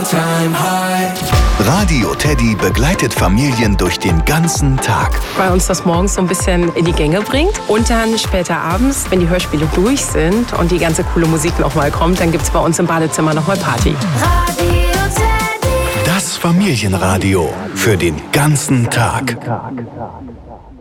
all-time high. Radio Teddy begleitet Familien durch den ganzen Tag. Weil uns das morgens so ein bisschen in die Gänge bringt. Und dann später abends, wenn die Hörspiele durch sind und die ganze coole Musik nochmal kommt, dann gibt's bei uns im Badezimmer nochmal Party. Radio Teddy. Das Familienradio für den ganzen Tag.